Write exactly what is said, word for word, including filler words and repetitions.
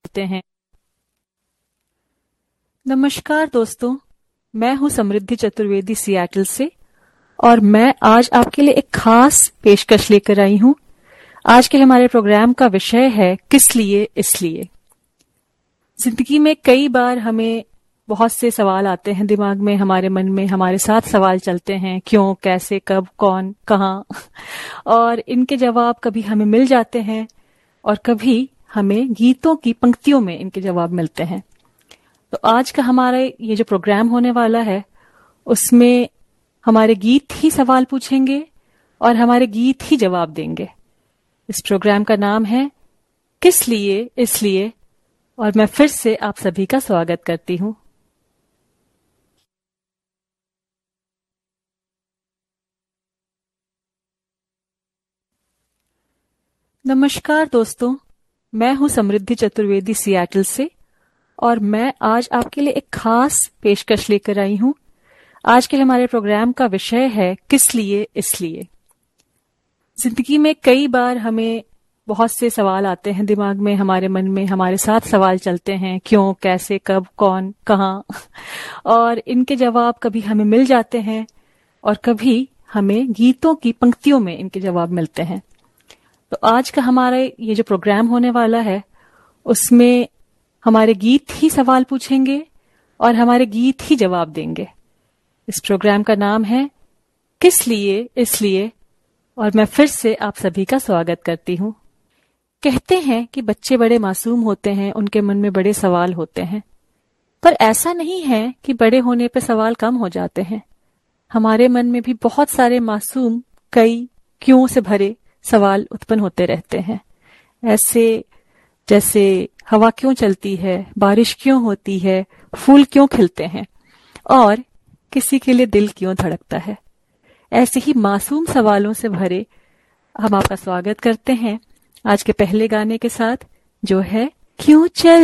करते हैं। नमस्कार दोस्तों, मैं हूं समृद्धि चतुर्वेदी सियाटल से और मैं आज आपके लिए एक खास पेशकश लेकर आई हूं। आज के हमारे प्रोग्राम का विषय है किस लिए इसलिए। जिंदगी में कई बार हमें बहुत से सवाल आते हैं दिमाग में, हमारे मन में हमारे साथ सवाल चलते हैं, क्यों, कैसे, कब, कौन, कहाँ और इनके जवाब कभी हमें मिल जाते हैं और कभी हमें गीतों की पंक्तियों में इनके जवाब मिलते हैं। तो आज का हमारा ये जो प्रोग्राम होने वाला है उसमें हमारे गीत ही सवाल पूछेंगे और हमारे गीत ही जवाब देंगे। इस प्रोग्राम का नाम है किस लिए इसलिए और मैं फिर से आप सभी का स्वागत करती हूँ। नमस्कार दोस्तों, मैं हूं समृद्धि चतुर्वेदी सियाटल से और मैं आज आपके लिए एक खास पेशकश लेकर आई हूं। आज के हमारे प्रोग्राम का विषय है किस लिए इसलिए। जिंदगी में कई बार हमें बहुत से सवाल आते हैं दिमाग में, हमारे मन में हमारे साथ सवाल चलते हैं, क्यों, कैसे, कब, कौन, कहाँ और इनके जवाब कभी हमें मिल जाते हैं और कभी हमें गीतों की पंक्तियों में इनके जवाब मिलते हैं। तो आज का हमारा ये जो प्रोग्राम होने वाला है उसमें हमारे गीत ही सवाल पूछेंगे और हमारे गीत ही जवाब देंगे। इस प्रोग्राम का नाम है किस लिए इसलिए और मैं फिर से आप सभी का स्वागत करती हूँ। कहते हैं कि बच्चे बड़े मासूम होते हैं, उनके मन में बड़े सवाल होते हैं, पर ऐसा नहीं है कि बड़े होने पे सवाल कम हो जाते हैं। हमारे मन में भी बहुत सारे मासूम कई क्यों से भरे सवाल उत्पन्न होते रहते हैं। ऐसे जैसे हवा क्यों चलती है, बारिश क्यों होती है, फूल क्यों खिलते हैं और किसी के लिए दिल क्यों धड़कता है। ऐसे ही मासूम सवालों से भरे हम आपका स्वागत करते हैं आज के पहले गाने के साथ, जो है क्यों चल